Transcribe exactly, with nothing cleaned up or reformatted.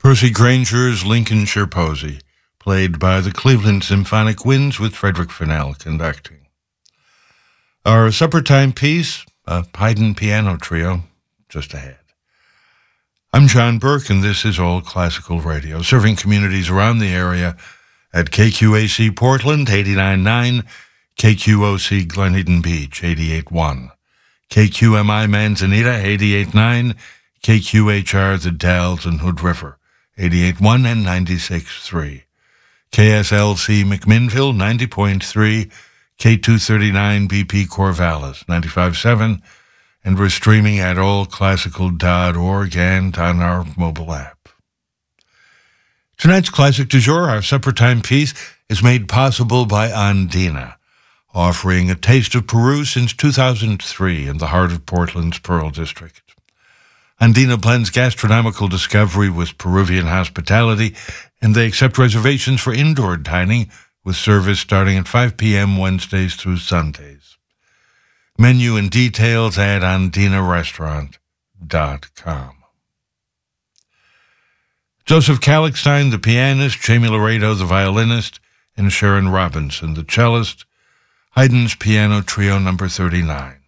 Percy Granger's Lincolnshire Posy, played by the Cleveland Symphonic Winds with Frederick Fennell conducting. Our supper time piece, a Haydn piano trio, just ahead. I'm John Burke, and this is All Classical Radio, serving communities around the area at K Q A C Portland, eighty-nine point nine, K Q O C Glen Eden Beach, eighty-eight point one, K Q M I Manzanita, eighty-eight point nine, K Q H R The Dalles and Hood River, eighty-eight point one and ninety-six point three, K S L C McMinnville, ninety point three, K two thirty-nine B P Corvallis, ninety-five point seven, and we're streaming at all classical dot org and on our mobile app. Tonight's classic du jour, our supper time piece, is made possible by Andina, offering a taste of Peru since two thousand three in the heart of Portland's Pearl District. Andina blends gastronomical discovery with Peruvian hospitality, and they accept reservations for indoor dining with service starting at five p.m. Wednesdays through Sundays. Menu and details at andina restaurant dot com. Joseph Kallichstein, the pianist, Jamie Laredo, the violinist, and Sharon Robinson, the cellist, Haydn's Piano Trio number thirty-nine.